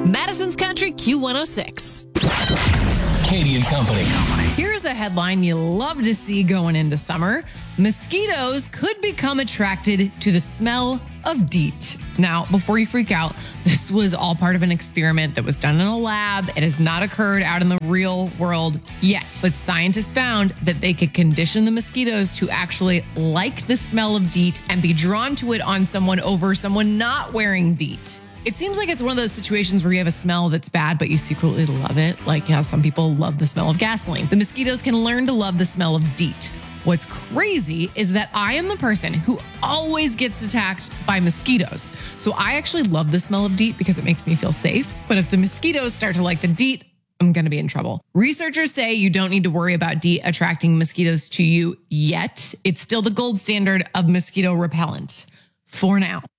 Madison's Country Q106. Katie and Company. Here's a headline you love to see going into summer. Mosquitoes could become attracted to the smell of DEET. Now, before you freak out, this was all part of an experiment that was done in a lab. It has not occurred out in the real world yet. But scientists found that they could condition the mosquitoes to actually like the smell of DEET and be drawn to it on someone over someone not wearing DEET. It seems like it's one of those situations where you have a smell that's bad, but you secretly love it. Like how some people love the smell of gasoline. The mosquitoes can learn to love the smell of DEET. What's crazy is that I am the person who always gets attacked by mosquitoes. So I actually love the smell of DEET because it makes me feel safe. But if the mosquitoes start to like the DEET, I'm going to be in trouble. Researchers say you don't need to worry about DEET attracting mosquitoes to you yet. It's still the gold standard of mosquito repellent for now.